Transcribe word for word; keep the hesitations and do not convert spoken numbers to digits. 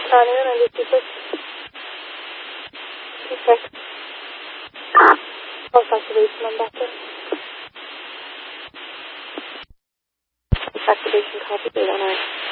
County ninety-six. Okay. False activation on back in. Activation copy eight oh nine.